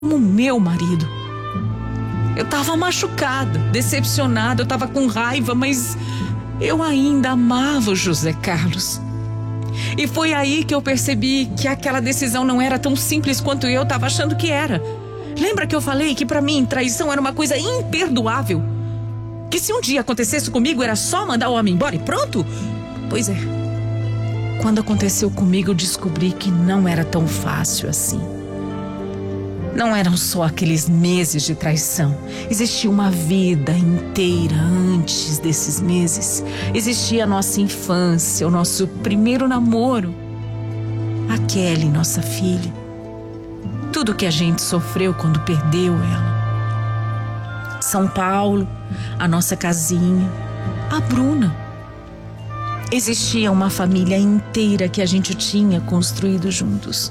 como meu marido. Eu estava machucada, decepcionada, eu estava com raiva, mas eu ainda amava o José Carlos. E foi aí que eu percebi que aquela decisão não era tão simples quanto eu estava achando que era. Lembra que eu falei que para mim traição era uma coisa imperdoável? Que se um dia acontecesse comigo era só mandar o homem embora e pronto? Pois é. Quando aconteceu comigo eu descobri que não era tão fácil assim. Não eram só aqueles meses de traição. Existia uma vida inteira antes desses meses. Existia a nossa infância, o nosso primeiro namoro. A Kelly, nossa filha. Tudo que a gente sofreu quando perdeu ela. São Paulo, a nossa casinha, a Bruna. Existia uma família inteira que a gente tinha construído juntos.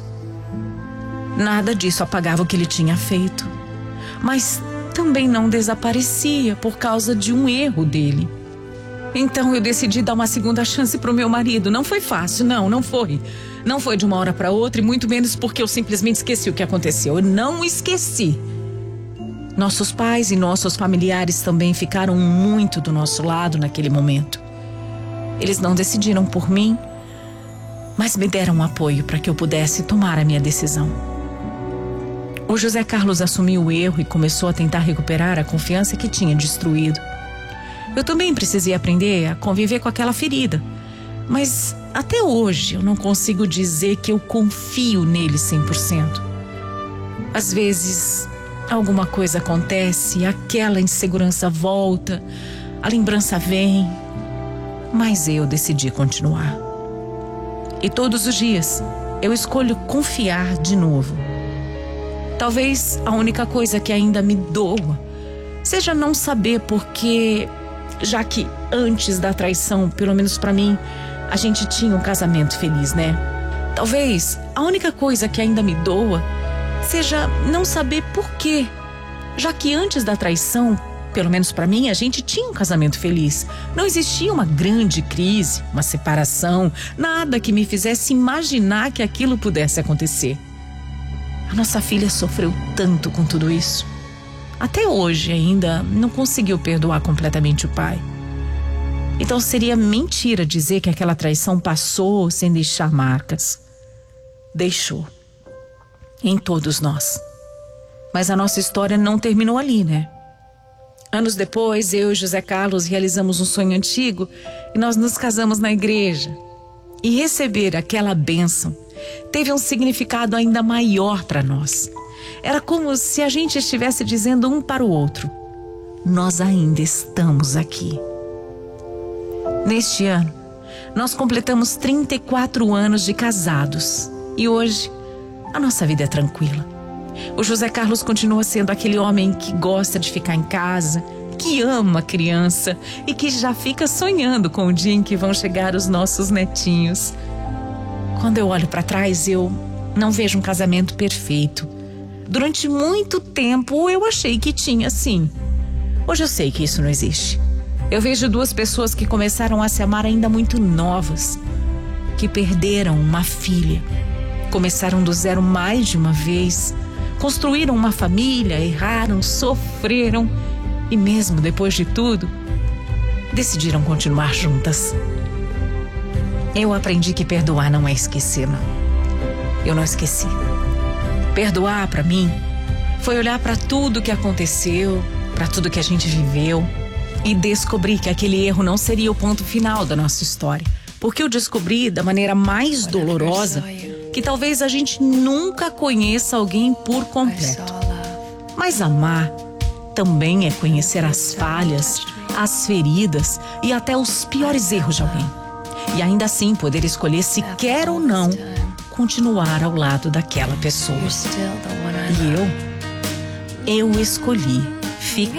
Nada disso apagava o que ele tinha feito, mas também não desaparecia por causa de um erro dele. Então eu decidi dar uma segunda chance para o meu marido. Não foi fácil, não foi. Não foi de uma hora para outra e muito menos porque eu simplesmente esqueci o que aconteceu. Eu não esqueci. Nossos pais e nossos familiares também ficaram muito do nosso lado naquele momento. Eles não decidiram por mim, mas me deram apoio para que eu pudesse tomar a minha decisão. O José Carlos assumiu o erro e começou a tentar recuperar a confiança que tinha destruído. Eu também precisei aprender a conviver com aquela ferida. Mas até hoje eu não consigo dizer que eu confio nele 100%. Às vezes alguma coisa acontece, aquela insegurança volta, a lembrança vem. Mas eu decidi continuar. E todos os dias eu escolho confiar de novo. Talvez a única coisa que ainda me doa seja não saber porque, já que antes da traição, pelo menos pra mim, a gente tinha um casamento feliz, né? Talvez a única coisa que ainda me doa seja não saber por quê, já que antes da traição, pelo menos pra mim, a gente tinha um casamento feliz. Não existia uma grande crise, uma separação, nada que me fizesse imaginar que aquilo pudesse acontecer. A nossa filha sofreu tanto com tudo isso. Até hoje ainda não conseguiu perdoar completamente o pai. Então seria mentira dizer que aquela traição passou sem deixar marcas. Deixou. Em todos nós. Mas a nossa história não terminou ali, né? Anos depois, eu e José Carlos realizamos um sonho antigo e nós nos casamos na igreja. E receber aquela bênção teve um significado ainda maior para nós. Era como se a gente estivesse dizendo um para o outro: nós ainda estamos aqui. Neste ano, nós completamos 34 anos de casados. E hoje, a nossa vida é tranquila. O José Carlos continua sendo aquele homem que gosta de ficar em casa, que ama a criança e que já fica sonhando com o dia em que vão chegar os nossos netinhos. Quando eu olho para trás, eu não vejo um casamento perfeito. Durante muito tempo eu achei que tinha, sim. Hoje eu sei que isso não existe. Eu vejo duas pessoas que começaram a se amar ainda muito novas, que perderam uma filha, começaram do zero mais de uma vez, construíram uma família, erraram, sofreram e mesmo depois de tudo, decidiram continuar juntas. Eu aprendi que perdoar não é esquecer, não. Eu não esqueci. Perdoar, para mim, foi olhar para tudo que aconteceu, para tudo que a gente viveu e descobrir que aquele erro não seria o ponto final da nossa história. Porque eu descobri da maneira mais dolorosa que talvez a gente nunca conheça alguém por completo. Mas amar também é conhecer as falhas, as feridas e até os piores erros de alguém. E ainda assim poder escolher se quer ou não continuar ao lado daquela pessoa. E eu escolhi ficar.